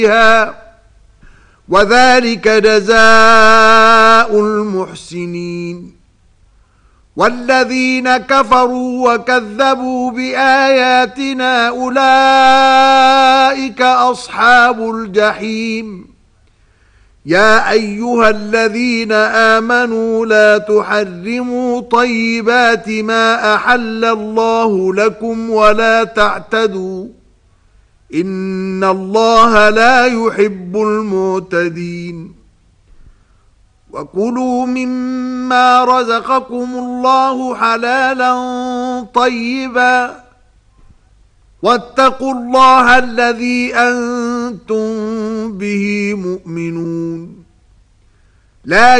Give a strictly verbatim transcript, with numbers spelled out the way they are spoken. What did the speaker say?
وذلك جزاء المحسنين. والذين كفروا وكذبوا بآياتنا أولئك أصحاب الجحيم. يا أيها الذين آمنوا لا تحرموا طيبات ما أحل الله لكم ولا تعتدوا إن الله لا يحب المعتدين. وكلوا مما رزقكم الله حلالا طيبا واتقوا الله الذي أنتم به مؤمنون. لا